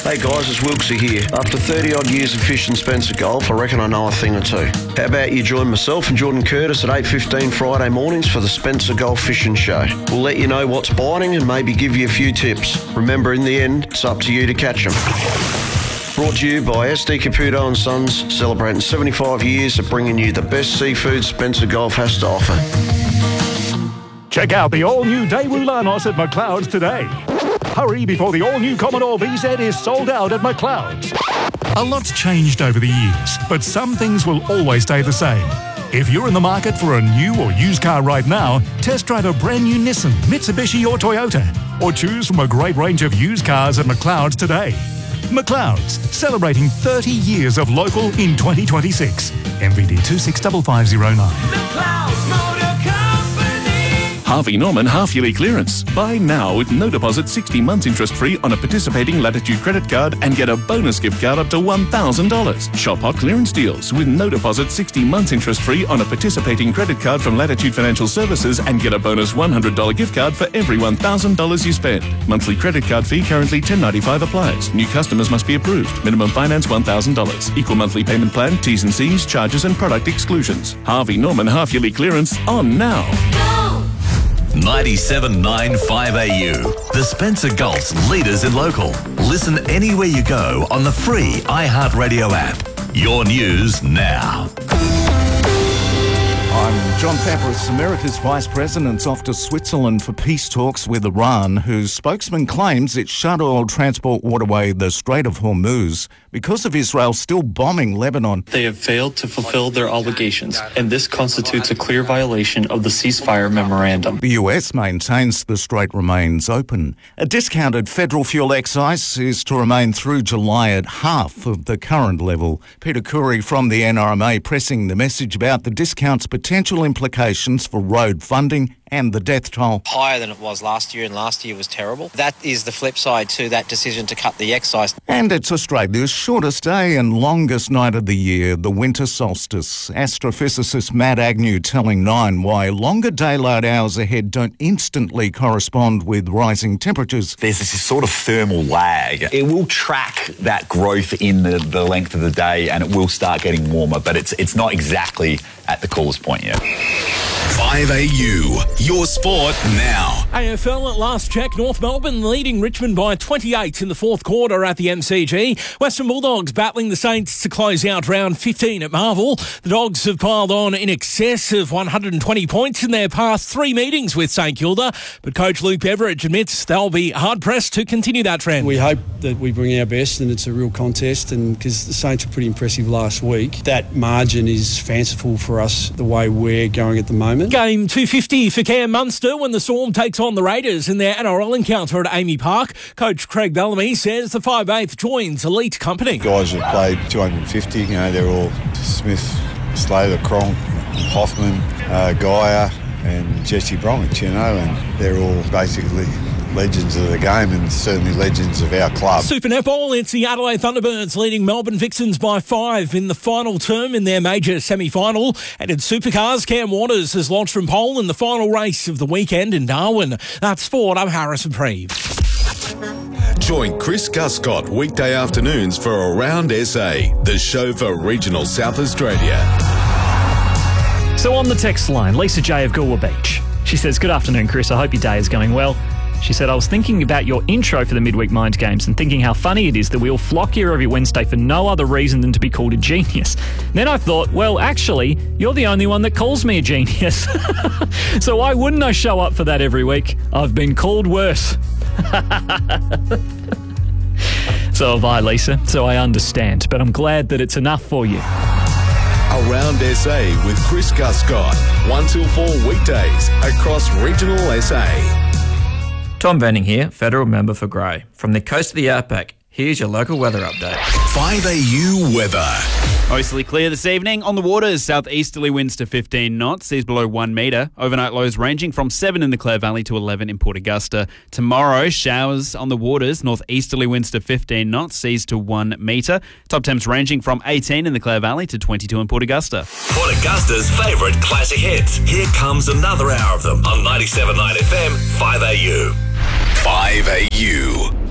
Hey guys, it's Wilksy here. After 30 odd years of fishing Spencer Gulf, I reckon I know a thing or two. How about you join myself and Jordan Curtis at 8:15 Friday mornings for the Spencer Gulf Fishing Show. We'll let you know what's biting and maybe give you a few tips. Remember, in the end, it's up to you to catch them. Brought to you by SD Caputo and Sons, celebrating 75 years of bringing you the best seafood Spencer Gulf has to offer. Check out the all-new Daewoo Lanos at McLeod's today. Hurry before the all-new Commodore VZ is sold out at McLeod's. A lot's changed over the years, but some things will always stay the same. If you're in the market for a new or used car right now, test drive a brand new Nissan, Mitsubishi or Toyota, or choose from a great range of used cars at McLeod's today. McLeod's, celebrating 30 years of local in 2026. MVD 265509. McLeod's Motor Company. Harvey Norman half-yearly clearance. Buy now with no deposit, 60 months interest-free on a participating Latitude credit card and get a bonus gift card up to $1,000. Shop hot clearance deals with no deposit, 60 months interest-free on a participating credit card from Latitude Financial Services and get a bonus $100 gift card for every $1,000 you spend. Monthly credit card fee currently $10.95 applies. New customers must be approved. Minimum finance $1,000. Equal monthly payment plan, T's and C's, charges and product exclusions. Harvey Norman half-yearly clearance on now. 97.95 AU. The Spencer Gulf's leaders in local. Listen anywhere you go on the free iHeartRadio app. Your news now. I'm John Pappas. America's Vice President's off to Switzerland for peace talks with Iran, whose spokesman claims it shut oil transport waterway, the Strait of Hormuz, because of Israel still bombing Lebanon. They have failed to fulfill their obligations, and this constitutes a clear violation of the ceasefire memorandum. The US maintains the strait remains open. A discounted federal fuel excise is to remain through July at half of the current level. Peter Curry from the NRMA pressing the message about the discount's potential implications for road funding and the death toll. Higher than it was last year, and last year was terrible. That is the flip side to that decision to cut the excise. And it's Australia's shortest day and longest night of the year, the winter solstice. Astrophysicist Matt Agnew telling Nine why longer daylight hours ahead don't instantly correspond with rising temperatures. There's this sort of thermal lag. It will track that growth in the length of the day, and it will start getting warmer, but it's not exactly at the coolest point yet. 5AU, your sport now. AFL at last check, North Melbourne leading Richmond by 28 in the fourth quarter at the MCG. Western Bulldogs battling the Saints to close out round 15 at Marvel. The Dogs have piled on in excess of 120 points in their past three meetings with St Kilda, but coach Luke Beveridge admits they'll be hard-pressed to continue that trend. We hope that we bring our best and it's a real contest, and because the Saints were pretty impressive last week, that margin is fanciful for us the way we're going at the moment. Game 250 for Cam Munster when the Storm takes on the Raiders in their NRL encounter at Amy Park. Coach Craig Bellamy says the 5'8" joins elite company. Guys have played 250, they're all Smith, Slater, Cronk, Hoffman, Geyer and Jesse Bromwich, and they're all basically legends of the game and certainly legends of our club. Super Netball, it's the Adelaide Thunderbirds leading Melbourne Vixens by 5 in the final term in their major semi-final. And in Supercars, Cam Waters has launched from pole in the final race of the weekend in Darwin. That's sport. I'm Harrison Preeve. Join Chris Guscott weekday afternoons for Around SA, the show for regional South Australia. So on the text line, Lisa J of Goolwa Beach. She says, "Good afternoon, Chris. I hope your day is going well." She said, "I was thinking about your intro for the Midweek Mind Games and thinking how funny it is that we all flock here every Wednesday for no other reason than to be called a genius. Then I thought, well, actually, you're the only one that calls me a genius. So why wouldn't I show up for that every week? I've been called worse." So have I, Lisa, so I understand, but I'm glad that it's enough for you. Around SA with Chris Guscott, 1 till 4 weekdays across regional SA. Tom Benning here, Federal Member for Grey. From the coast of the Outback, here's your local weather update. 5AU weather. Mostly clear this evening. On the waters, southeasterly winds to 15 knots, seas below 1 metre. Overnight lows ranging from 7 in the Clare Valley to 11 in Port Augusta. Tomorrow, showers on the waters, northeasterly winds to 15 knots, seas to 1 metre. Top temps ranging from 18 in the Clare Valley to 22 in Port Augusta. Port Augusta's favourite classic hits. Here comes another hour of them on 97.9 FM, 5AU. 5AU.